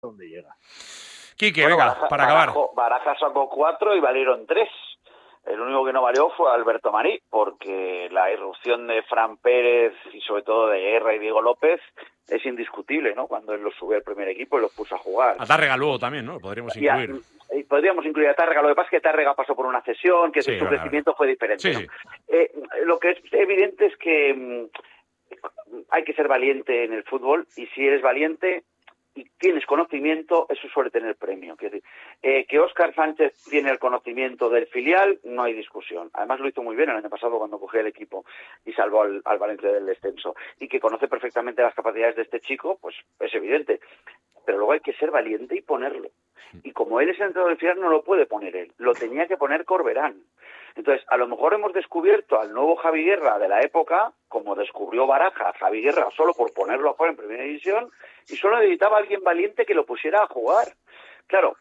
donde llega. Quique, bueno, venga, para acabar. Baraja sacó 4 y valieron 3. El único que no valió fue Alberto Marí, porque la irrupción de Fran Pérez y sobre todo de Guerra y Diego López es indiscutible, ¿no? Cuando él los subió al primer equipo y los puso a jugar. A Tárrega luego también, ¿no? Podríamos incluir. Podríamos incluir a Tárrega. Lo que pasa es que Tárrega pasó por una cesión, que sí, su crecimiento fue diferente. Sí, ¿no? Lo que es evidente es que hay que ser valiente en el fútbol, y si eres valiente y tienes conocimiento, eso suele tener premio. Es decir, que Óscar Sánchez tiene el conocimiento del filial, no hay discusión. Además lo hizo muy bien el año pasado cuando cogió el equipo y salvó al Valencia del descenso. Y que conoce perfectamente las capacidades de este chico, pues es evidente. Pero luego hay que ser valiente y ponerlo. Y como él es el entrenador del filial, no lo puede poner él. Lo tenía que poner Corberán. Entonces, a lo mejor hemos descubierto al nuevo Javi Guerra de la época, como descubrió Baraja a Javi Guerra solo por ponerlo a jugar en primera división, y solo necesitaba a alguien valiente que lo pusiera a jugar. Claro,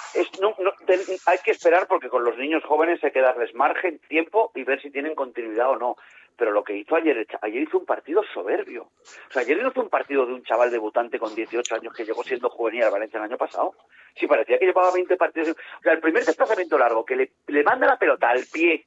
hay que esperar, porque con los niños jóvenes hay que darles margen, tiempo y ver si tienen continuidad o no. Pero lo que hizo ayer hizo un partido soberbio. O sea, ayer no hizo un partido de un chaval debutante con 18 años que llegó siendo juvenil al Valencia el año pasado. Sí, parecía que llevaba 20 partidos. O sea, el primer desplazamiento largo, que le manda la pelota al pie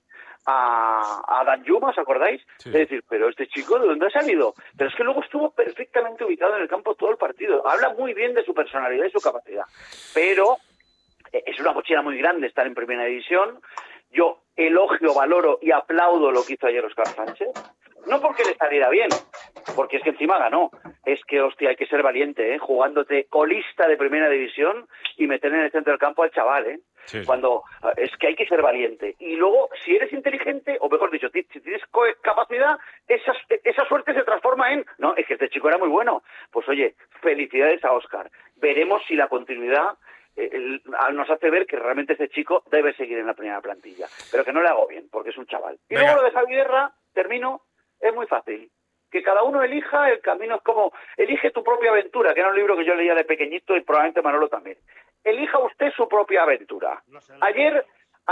a Danjuma, ¿os acordáis? Sí. Es decir, pero este chico, ¿de dónde ha salido? Pero es que luego estuvo perfectamente ubicado en el campo todo el partido. Habla muy bien de su personalidad y su capacidad. Pero es una mochila muy grande estar en primera división. Yo elogio, valoro y aplaudo lo que hizo ayer Óscar Sánchez. No porque le saliera bien, porque es que encima ganó. Es que, hostia, hay que ser valiente, jugándote colista de primera división y meter en el centro del campo al chaval, Sí. Cuando es que hay que ser valiente. Y luego, si eres inteligente, o mejor dicho, si tienes capacidad, esa suerte se transforma en... No, es que este chico era muy bueno. Pues oye, felicidades a Óscar. Veremos si la continuidad nos hace ver que realmente este chico debe seguir en la primera plantilla. Pero que no le hago bien, porque es un chaval. Y luego lo de Javi Guerra, termino, es muy fácil. Que cada uno elija el camino, es como elige tu propia aventura, que era un libro que yo leía de pequeñito y probablemente Manolo también. Elija usted su propia aventura. Ayer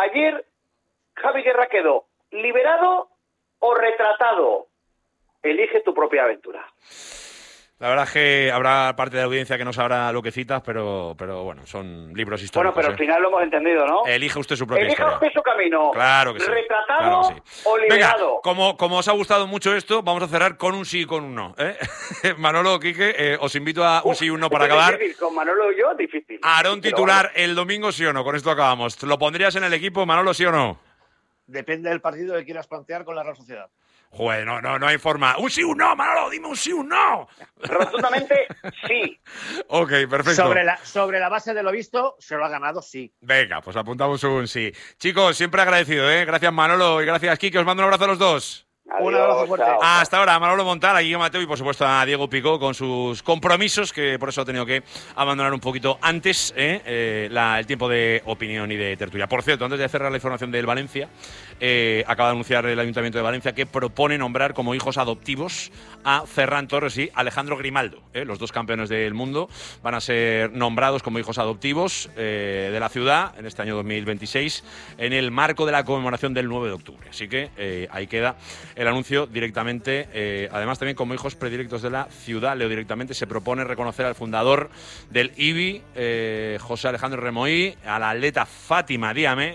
Javi Guerra quedó liberado o retratado. Elige tu propia aventura. La verdad es que habrá parte de la audiencia que no sabrá lo que citas, pero bueno, son libros históricos. Bueno, pero al final lo hemos entendido, ¿no? Elige usted su propia historia. Elija usted su camino. Claro que sí. ¿Retratado o liberado? Venga, como os ha gustado mucho esto, vamos a cerrar con un sí y con un no. Manolo, Quique, os invito a un sí y un no para acabar. Difícil. Con Manolo y yo, difícil. Aarón titular el domingo, sí o no. Con esto acabamos. ¿Lo pondrías en el equipo, Manolo, sí o no? Depende del partido que quieras plantear con la Real Sociedad. Joder, no hay forma. Un sí, un no, Manolo, dime un sí, un no. Rotundamente, sí. Ok, perfecto. Sobre la base de lo visto, se lo ha ganado, sí. Venga, pues apuntamos un sí. Chicos, siempre agradecido, ¿eh? Gracias, Manolo, y gracias, Quique. Os mando un abrazo a los dos. Adiós, un abrazo fuerte. Chao. Hasta ahora, Manolo Montal, a Guillermo Mateo y por supuesto a Diego Picó con sus compromisos, que por eso ha tenido que abandonar un poquito antes el tiempo de opinión y de tertulia. Por cierto, antes de cerrar la información del Valencia, acaba de anunciar el Ayuntamiento de Valencia que propone nombrar como hijos adoptivos a Ferran Torres y Alejandro Grimaldo. Los dos campeones del mundo van a ser nombrados como hijos adoptivos de la ciudad en este año 2026 en el marco de la conmemoración del 9 de octubre. Así que ahí queda el anuncio directamente. Además, también como hijos predilectos de la ciudad, leo directamente, se propone reconocer al fundador del IBI, José Alejandro Remoí, a la atleta Fátima Diame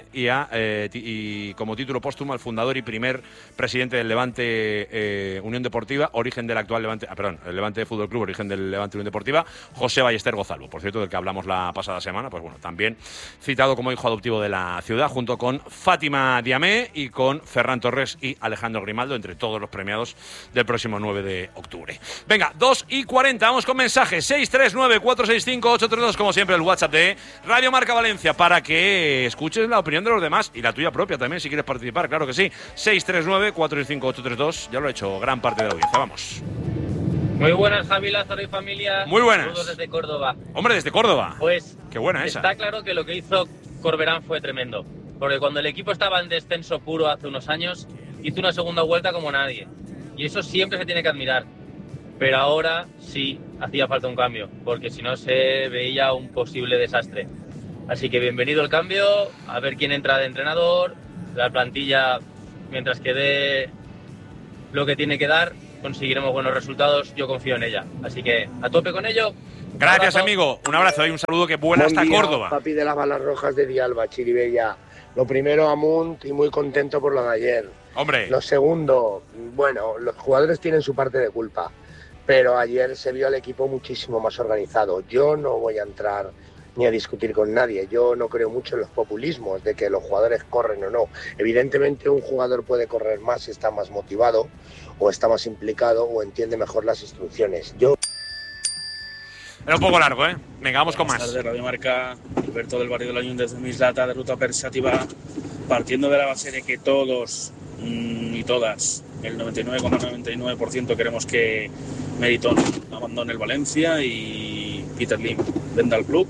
y como título póstumo al fundador y primer presidente del Levante Unión Deportiva, origen del actual Levante, el Levante Fútbol Club, origen del Levante Unión Deportiva, José Ballester Gozalvo, por cierto, del que hablamos la pasada semana, pues bueno, también citado como hijo adoptivo de la ciudad, junto con Fátima Diame y con Ferran Torres y Alejandro Grimaldo, entre todos los premiados del próximo 9 de octubre. Venga, 2:40, vamos con mensajes. 639-465-832, como siempre, el WhatsApp de Radio Marca Valencia, para que escuches la opinión de los demás y la tuya propia también, si quieres participar, claro que sí. 639-465-832, ya lo ha hecho gran parte de la audiencia, vamos. Muy buenas, Javi Lázaro y familia. Muy buenas. Saludos desde Córdoba. Hombre, desde Córdoba. Pues qué buena esa. Está claro que lo que hizo Corberán fue tremendo, porque cuando el equipo estaba en descenso puro hace unos años, hizo una segunda vuelta como nadie. Y eso siempre se tiene que admirar. Pero ahora sí hacía falta un cambio, porque si no se veía un posible desastre. Así que bienvenido el cambio, a ver quién entra de entrenador, la plantilla mientras que dé lo que tiene que dar, conseguiremos buenos resultados. Yo confío en ella. Así que a tope con ello. Gracias, amigo. Un abrazo y un saludo que vuela hasta Córdoba. Papi de las balas rojas de Dialba, Chiribella. Lo primero, Amunt, y muy contento por lo de ayer. Hombre. Lo segundo, bueno, los jugadores tienen su parte de culpa, pero ayer se vio al equipo muchísimo más organizado. Yo no voy a entrar ni a discutir con nadie. Yo no creo mucho en los populismos de que los jugadores corren o no. Evidentemente un jugador puede correr más si está más motivado o está más implicado o entiende mejor las instrucciones. Era un poco largo, ¿eh? Venga, vamos con más. Buenas tardes, Radio Marca. Alberto del barrio de la Unión desde Mislata, de Ruta Persativa, partiendo de la base de que todos y todas, el 99,99% queremos que Meriton abandone el Valencia y Peter Lim venda al club.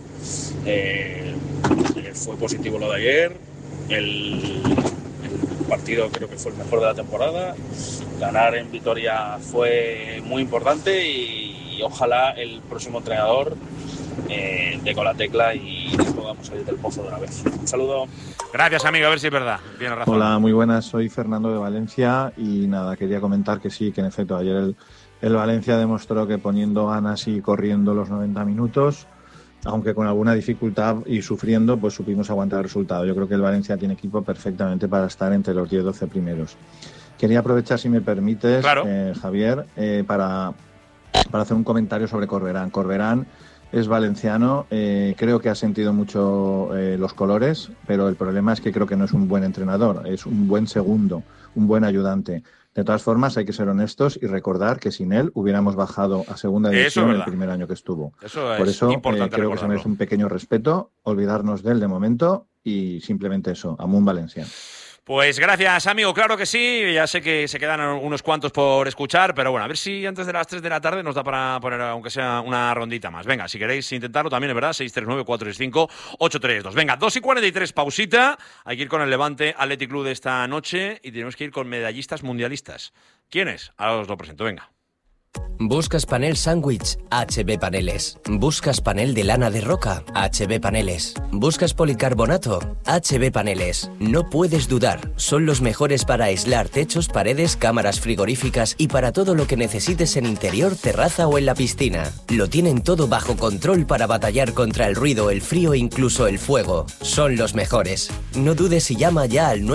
Fue positivo lo de ayer. El partido creo que fue el mejor de la temporada. Ganar en Vitoria fue muy importante y ojalá el próximo entrenador dé con la tecla y podamos salir del pozo de una vez. Un saludo. Gracias, amigo, a ver si es verdad. Tienes razón. Hola, muy buenas, soy Fernando de Valencia y nada, quería comentar que sí, que en efecto ayer el Valencia demostró que poniendo ganas y corriendo los 90 minutos, aunque con alguna dificultad y sufriendo, pues supimos aguantar el resultado. Yo creo que el Valencia tiene equipo perfectamente para estar entre los 10-12 primeros. Quería aprovechar, si me permites, claro. Javier, para hacer un comentario sobre Corberán. Corberán es valenciano, creo que ha sentido mucho los colores, pero el problema es que creo que no es un buen entrenador, es un buen segundo, un buen ayudante. De todas formas, hay que ser honestos y recordar que sin él hubiéramos bajado a segunda división el primer año que estuvo. Por eso creo que se merece un pequeño respeto, olvidarnos de él de momento y simplemente eso, Amunt Valencia. Pues gracias, amigo, claro que sí, ya sé que se quedan unos cuantos por escuchar, pero bueno, a ver si antes de las 3 de la tarde nos da para poner, aunque sea una rondita más. Venga, si queréis intentarlo también, es verdad, 639-465-832. Venga, 2:43, pausita, hay que ir con el Levante Athletic Club de esta noche y tenemos que ir con medallistas mundialistas. ¿Quiénes? Ahora os lo presento, venga. ¿Buscas panel sándwich? HB Paneles. ¿Buscas panel de lana de roca? HB Paneles. ¿Buscas policarbonato? HB Paneles. No puedes dudar, son los mejores para aislar techos, paredes, cámaras frigoríficas y para todo lo que necesites en interior, terraza o en la piscina. Lo tienen todo bajo control para batallar contra el ruido, el frío e incluso el fuego. Son los mejores. No dudes y llama ya al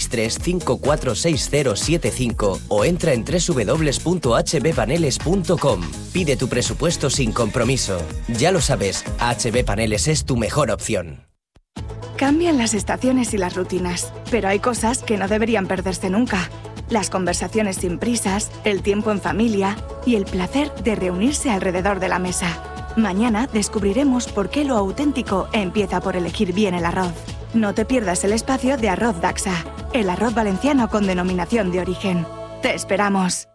963-546075 o entra en www.hbpaneles.com. Pide tu presupuesto sin compromiso. Ya lo sabes, HB Paneles es tu mejor opción. Cambian las estaciones y las rutinas, pero hay cosas que no deberían perderse nunca. Las conversaciones sin prisas, el tiempo en familia y el placer de reunirse alrededor de la mesa. Mañana descubriremos por qué lo auténtico empieza por elegir bien el arroz. No te pierdas el espacio de Arroz Daxa, el arroz valenciano con denominación de origen. ¡Te esperamos!